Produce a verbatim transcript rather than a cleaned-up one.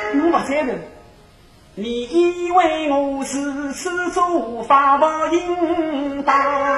侬不在的，你以为我是此处发不应当？